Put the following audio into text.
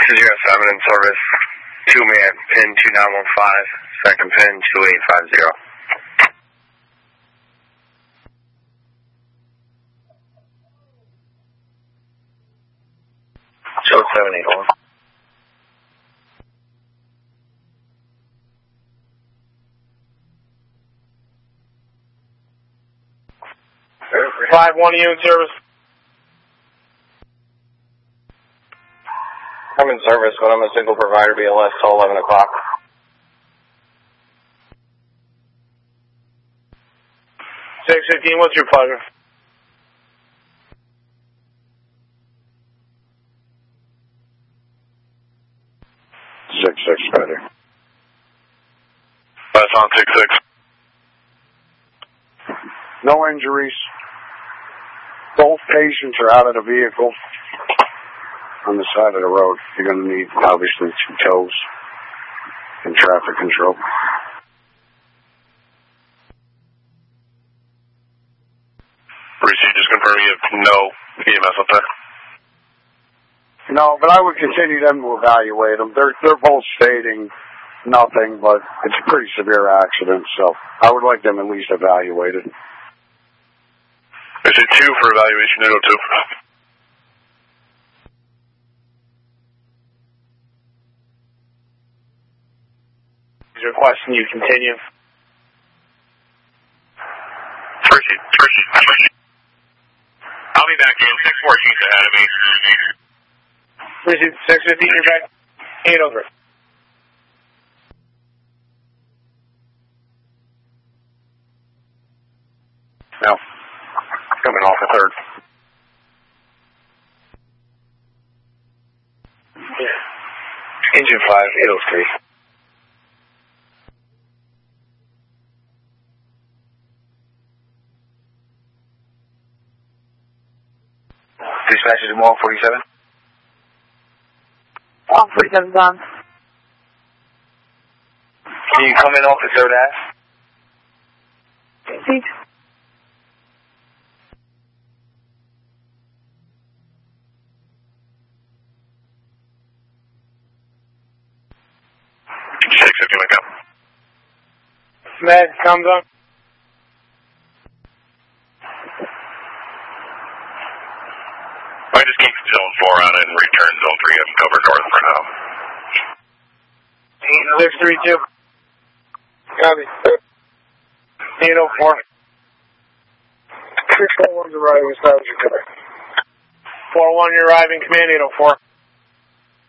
07 in service, 2-man, pin 2915, second pin 2850. Show 781. Five 1 to you in service. I'm in service, but I'm a single provider, BLS till 11 o'clock. (615), what's your pleasure? Rider. That's on 6-6. No injuries. Both patients are out of the vehicle on the side of the road. You're going to need, obviously, 2 tows and traffic control. Bruce, you just confirm you have no EMS up there? No, but I would continue them to evaluate them. They're both stating nothing, but it's a pretty severe accident, so I would like them at least evaluated. I said 2 for evaluation, 802. He's requesting you continue. Proceed. I'll be back in. 614's ahead of me. Proceed. 615, you're back. 803. No. Coming off the 3rd. Yeah. Engine 5, 803. Dispatch is 147. 147 done. Can you come in off the 3rd ass? See? Med, comes on. I just keep zone 4 on it and return zone 3 and cover north for now. 632. Copy. 804. 641's arriving, establish your cover. 41, you're arriving, command 804.